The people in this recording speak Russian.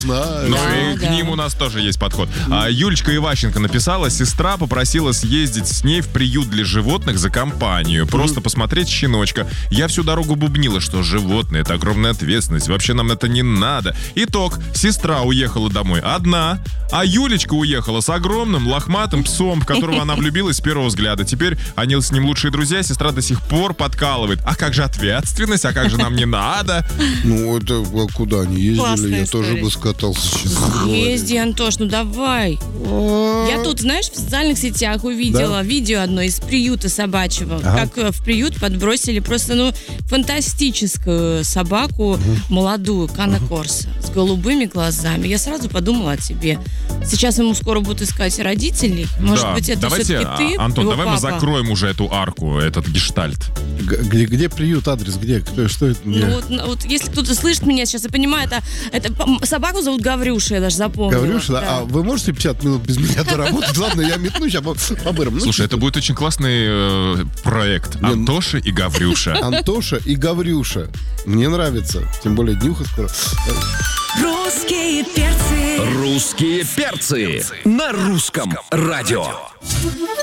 Знаю. Но и к ним у нас тоже есть подход. Юлечка Иващенко написала: сестра попросила съездить с ней в приют для животных за компанию. Просто посмотреть щеночка. Я всю дорогу бубнила, что животные — это огромная ответственность. Вообще нам это не надо. Итог. Сестра уехала домой одна, а Юлечка уехала с огромным лохматым псом, в которого она влюбилась с первого взгляда. Теперь они с ним лучшие друзья. Сестра до сих пор подкалывает. А как же ответственность? А как же нам не надо? Ну, это куда они ездили? Классная Я история. тоже бы скатался, честно говоря. Езди, Антош, ну давай. Я тут, знаешь, в социальных сетях увидела видео одно из приюта собачьего. Как в приют подбросили просто, фантастическую собаку, молодую, Кана Корса, с голубыми глазами. Я сразу подумала о тебе. Сейчас ему скоро будут искать родителей. Может быть, это давайте, все-таки ты, Антон, его давай мы папа? закроем уже эту арку, этот гештальт. Где приют, адрес, где? Что это? Вот если кто-то слышит меня сейчас и понимает, это собаку зовут Гаврюша, я даже запомнила. Гаврюша, Да. а вы можете 50 минут без меня доработать? Ладно, я метну сейчас по-бырому. Слушай, это будет очень классный проект. Антоша и Гаврюша. Антоша и Гаврюша. Мне нравится. Тем более днюха скоро. Русские перцы. Русские перцы на русском радио.